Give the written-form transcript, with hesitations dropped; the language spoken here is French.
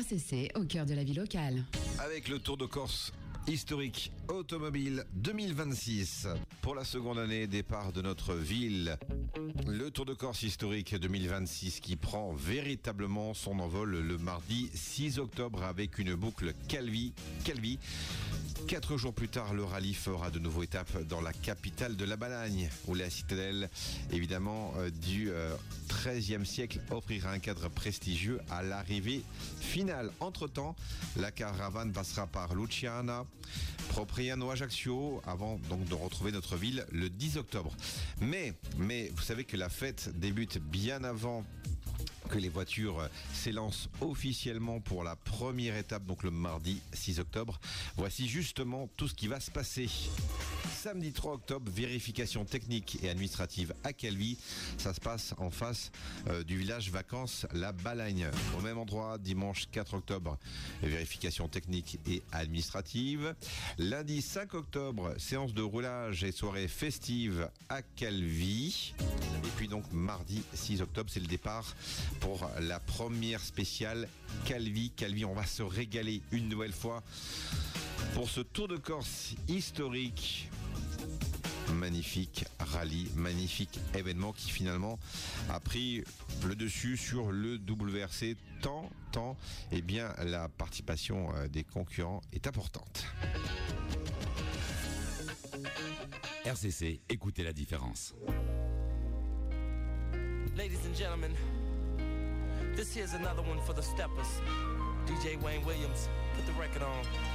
RCC, au cœur de la vie locale. Avec le Tour de Corse historique automobile 2026. Pour la seconde année, départ de notre ville. Le Tour de Corse historique 2026 qui prend véritablement son envol le mardi 6 octobre avec une boucle Calvi. 4 jours plus tard, le rallye fera de nouveau étape dans la capitale de la Balagne, où la citadelle, évidemment, du XIIIe siècle offrira un cadre prestigieux à l'arrivée finale. Entre-temps, la caravane passera par Luciana, Propriano, Ajaccio, avant donc de retrouver notre ville le 10 octobre. Mais vous savez que la fête débute bien avant que les voitures s'élancent officiellement pour la première étape, donc le mardi 6 octobre. Voici justement tout ce qui va se passer. Samedi 3 octobre, vérification technique et administrative à Calvi. Ça se passe en face du village vacances La Balagne. Au même endroit, dimanche 4 octobre, vérification technique et administrative. Lundi 5 octobre, séance de roulage et soirée festive à Calvi. Et puis donc mardi 6 octobre, c'est le départ pour la première spéciale Calvi. Calvi, on va se régaler une nouvelle fois pour ce Tour de Corse historique. Magnifique rallye, magnifique événement qui finalement a pris le dessus sur le WRC tant eh bien la participation des concurrents est importante. RCC, écoutez la différence. Ladies and gentlemen, this here's another one for the steppers. DJ Wayne Williams, put the record on.